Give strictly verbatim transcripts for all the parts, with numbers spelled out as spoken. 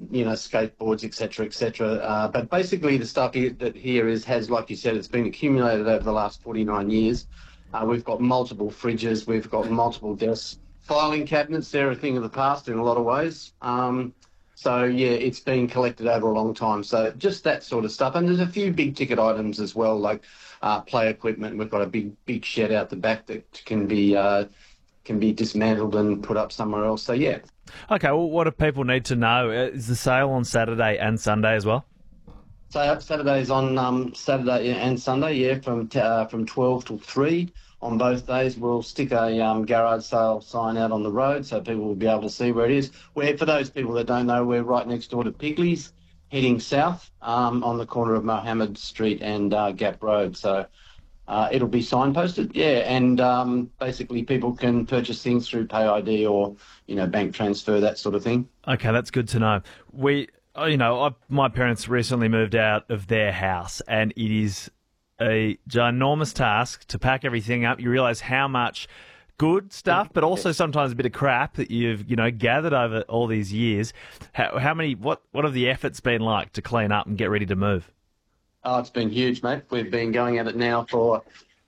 you know, skateboards, et cetera, et cetera. Uh, but basically the stuff here, that here is, has, like you said, it's been accumulated over the last forty-nine years. Uh, we've got multiple fridges, we've got multiple desks, filing cabinets, they're a thing of the past in a lot of ways. Um, so, yeah, it's been collected over a long time. So just that sort of stuff. And there's a few big ticket items as well, like uh, play equipment. We've got a big, big shed out the back that can be uh, can be dismantled and put up somewhere else. So, yeah. Okay, well, what do people need to know? Is the sale on Saturday and Sunday as well? So Saturday's on um, Saturday and Sunday, yeah, from t- uh, from twelve till three. On both days, we'll stick a um, garage sale sign out on the road so people will be able to see where it is. Where, for those people that don't know, we're right next door to Pigley's, heading south um, on the corner of Mohammed Street and uh, Gap Road. So uh, it'll be signposted, yeah, and um, basically people can purchase things through Pay I D or, you know, bank transfer, that sort of thing. Okay, that's good to know. We... You know, I, my parents recently moved out of their house, and it is a ginormous task to pack everything up. You realise how much good stuff, but also sometimes a bit of crap that you've, you know, gathered over all these years. How, how many? What? What have the efforts been like to clean up and get ready to move? Oh, it's been huge, mate. We've been going at it now for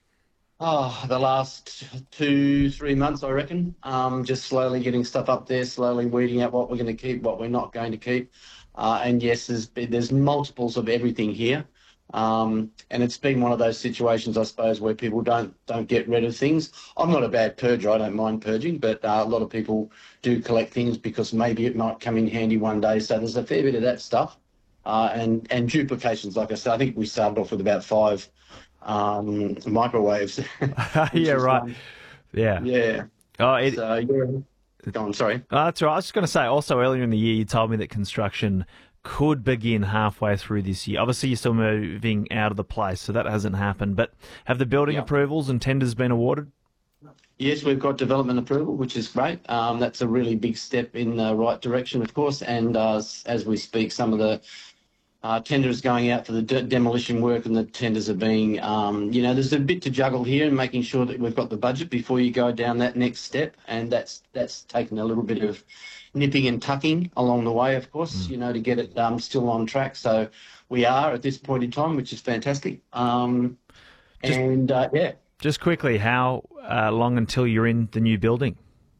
oh the last two, three months, I reckon. Um, just slowly getting stuff up there, slowly weeding out what we're going to keep, what we're not going to keep. Uh, and yes, there's, there's multiples of everything here. Um, and it's been one of those situations, I suppose, where people don't don't get rid of things. I'm not a bad purger, I don't mind purging, but uh, a lot of people do collect things because maybe it might come in handy one day. So there's a fair bit of that stuff. Uh, and, and duplications, like I said, I think we started off with about five um, microwaves. Yeah, right. Um, yeah. Yeah. Oh, it, so, yeah. Go on, sorry. Oh, that's right. I was just going to say, also earlier in the year, you told me that construction could begin halfway through this year. Obviously, you're still moving out of the place, so that hasn't happened. But have the building yep. approvals and tenders been awarded? Yes, we've got development approval, which is great. Um, that's a really big step in the right direction, of course. And uh, as we speak, some of the Uh, tenders going out for the de- demolition work, and the tenders are being, um, you know, there's a bit to juggle here and making sure that we've got the budget before you go down that next step, and that's that's taken a little bit of nipping and tucking along the way, of course, mm. you know, to get it um, still on track. So we are at this point in time, which is fantastic. Um, just, and uh, yeah. Just quickly, how uh, long until you're in the new building?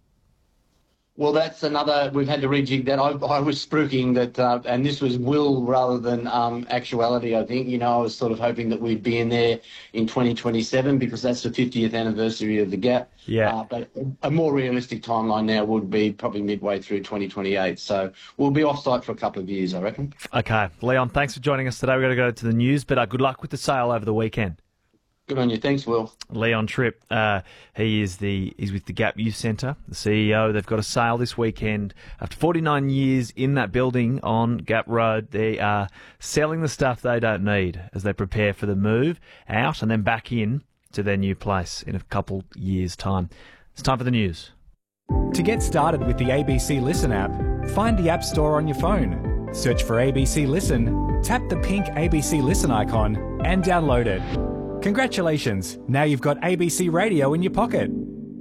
Well, that's another, we've had to rejig that. I, I was spruiking that, uh, and this was will rather than um, actuality, I think. You know, I was sort of hoping that we'd be in there in twenty twenty-seven because that's the fiftieth anniversary of the Gap. Yeah. Uh, but a more realistic timeline now would be probably midway through twenty twenty-eight. So we'll be off-site for a couple of years, I reckon. Okay. Leon, thanks for joining us today. We've got to go to the news, but uh, good luck with the sale over the weekend. Good on you. Thanks, Will. Leon Tripp, uh, he is the he's with the Gap Youth Centre, the C E O. They've got a sale this weekend. After forty-nine years in that building on Gap Road, they are selling the stuff they don't need as they prepare for the move out and then back in to their new place in a couple years' time. It's time for the news. To get started with the A B C Listen app, find the App Store on your phone. Search for A B C Listen, tap the pink A B C Listen icon and download it. Congratulations, now you've got A B C Radio in your pocket.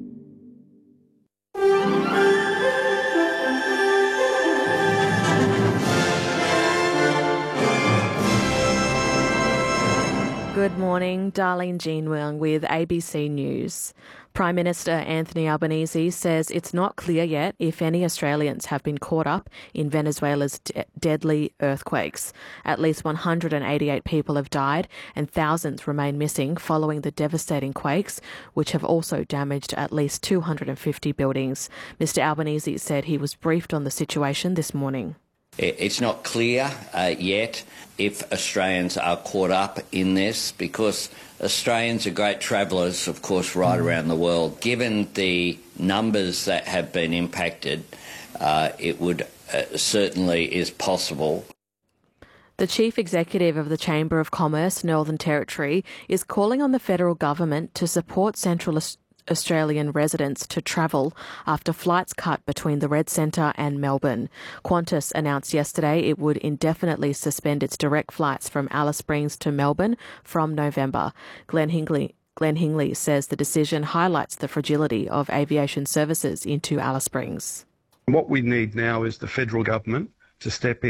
Good morning, Darlene Jean Wang with A B C News. Prime Minister Anthony Albanese says it's not clear yet if any Australians have been caught up in Venezuela's de- deadly earthquakes. At least one hundred eighty-eight people have died and thousands remain missing following the devastating quakes, which have also damaged at least two hundred fifty buildings. Mister Albanese said he was briefed on the situation this morning. It's not clear uh, yet if Australians are caught up in this because Australians are great travellers, of course, right around the world. Given the numbers that have been impacted, uh, it would uh, certainly is possible. The Chief Executive of the Chamber of Commerce, Northern Territory, is calling on the federal government to support Central Australia Australian residents to travel after flights cut between the Red Centre and Melbourne. Qantas announced yesterday it would indefinitely suspend its direct flights from Alice Springs to Melbourne from November. Glenn Hingley, Glenn Hingley says the decision highlights the fragility of aviation services into Alice Springs. What we need now is the federal government to step in.